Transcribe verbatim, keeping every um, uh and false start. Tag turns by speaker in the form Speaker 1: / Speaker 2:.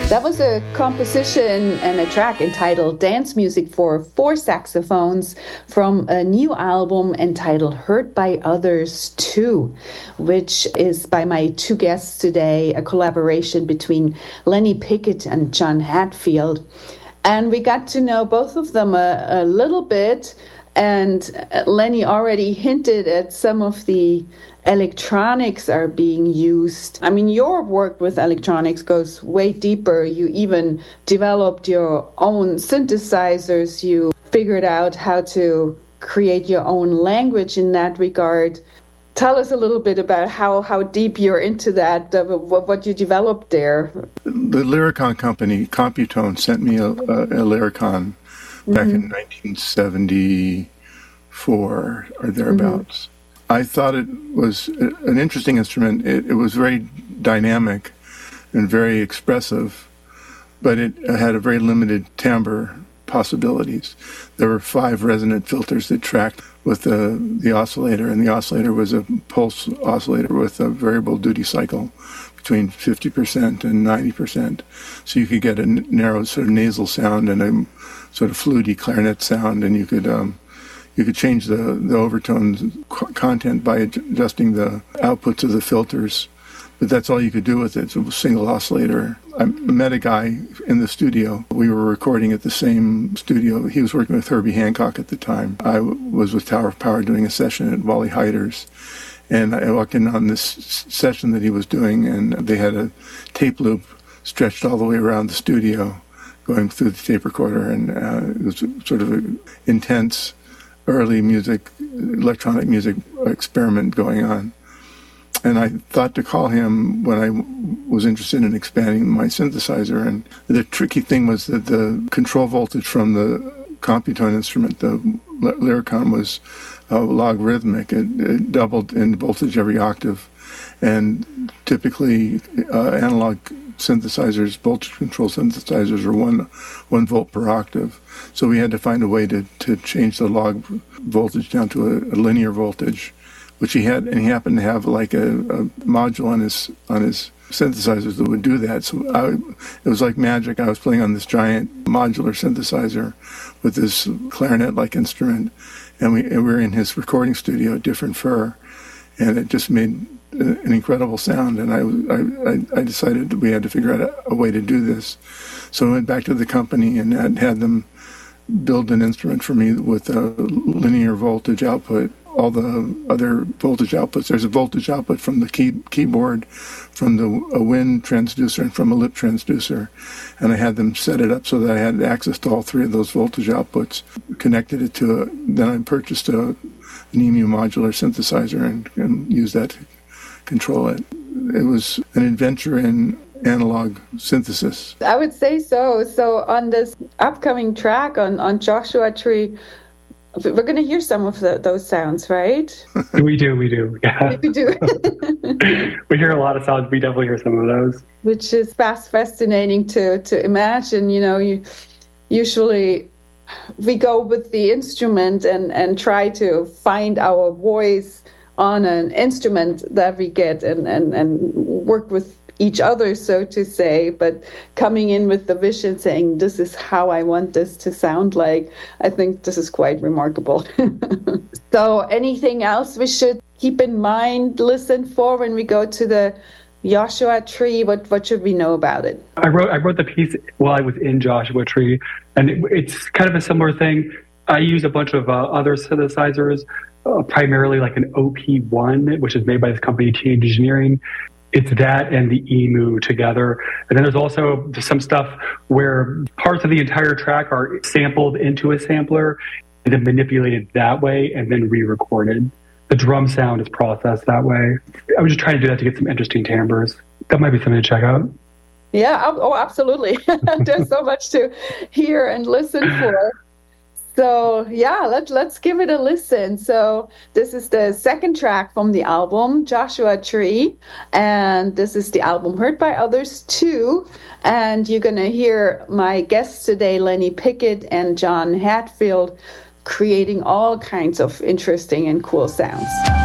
Speaker 1: That was a composition and a track entitled Dance Music for Four Saxophones from a new album entitled Heard by Others Too, which is by my two guests today, a collaboration between Lenny Pickett and John Hatfield. And we got to know both of them a, a little bit, and Lenny already hinted at some of the electronics are being used. I mean, your work with electronics goes way deeper. You even developed your own synthesizers. You figured out how to create your own language in that regard. Tell us a little bit about how, how deep you're into that, uh, what, what you developed there.
Speaker 2: The Lyricon company, Computone, sent me a, a, a Lyricon back mm-hmm. in nineteen seventy-four or thereabouts. Mm-hmm. I thought it was an interesting instrument. It, it was very dynamic and very expressive, but it had a very limited timbre possibilities. There were five resonant filters that tracked with the, the oscillator, and the oscillator was a pulse oscillator with a variable duty cycle between fifty percent and ninety percent. So you could get a narrow sort of nasal sound and a sort of fluty clarinet sound, and you could... Um, You could change the, the overtones content by adjusting the outputs of the filters, but that's all you could do with it. It's a single oscillator. I met a guy in the studio. We were recording at the same studio. He was working with Herbie Hancock at the time. I was with Tower of Power doing a session at Wally Heider's, and I walked in on this session that he was doing, and they had a tape loop stretched all the way around the studio going through the tape recorder, and uh, it was sort of an intense early music, electronic music experiment going on. And I thought to call him when I was interested in expanding my synthesizer. And the tricky thing was that the control voltage from the Computone instrument, the Lyricon, was uh, logarithmic. It, it doubled in voltage every octave. And typically uh, analog synthesizers, voltage control synthesizers, are one one volt per octave. So we had to find a way to, to change the log voltage down to a, a linear voltage, which he had, and he happened to have like a, a module on his on his synthesizers that would do that. So I, it was like magic. I was playing on this giant modular synthesizer with this clarinet-like instrument, and we, and we were in his recording studio at Different Fur, and it just made an incredible sound, and I, I, I decided we had to figure out a, a way to do this. So I went back to the company and had, had them build an instrument for me with a linear voltage output. All the other voltage outputs, there's a voltage output from the key, keyboard, from the a wind transducer, and from a lip transducer. And I had them set it up so that I had access to all three of those voltage outputs, connected it to a, then I purchased a, an E M U modular synthesizer and, and used that to control it. It was an adventure in analog synthesis.
Speaker 1: I would say so. So on this upcoming track on, on Joshua Tree, we're going to hear some of the, those sounds, right?
Speaker 3: We do, we do. Yeah.
Speaker 1: We do.
Speaker 3: We hear a lot of sounds. We definitely hear some of those.
Speaker 1: Which is fast fascinating to, to imagine. You know, you usually we go with the instrument and, and try to find our voice on an instrument that we get and, and, and work with each other, so to say, but coming in with the vision saying, this is how I want this to sound like, I think this is quite remarkable. So anything else we should keep in mind, listen for when we go to the Joshua Tree? What what should we know about it?
Speaker 3: I wrote I wrote the piece while I was in Joshua Tree, and it, it's kind of a similar thing. I use a bunch of uh, other synthesizers, uh, primarily like an O P one, which is made by this company, Change Engineering. It's that and the E M U together. And then there's also some stuff where parts of the entire track are sampled into a sampler and then manipulated that way and then re-recorded. The drum sound is processed that way. I was just trying to do that to get some interesting timbres. That might be something to check out.
Speaker 1: Yeah, oh, absolutely. There's so much to hear and listen for. So yeah, let, let's give it a listen. So this is the second track from the album, Joshua Tree, and this is the album Heard by Others Too. And you're going to hear my guests today, Lenny Pickett and John Hatfield, creating all kinds of interesting and cool sounds.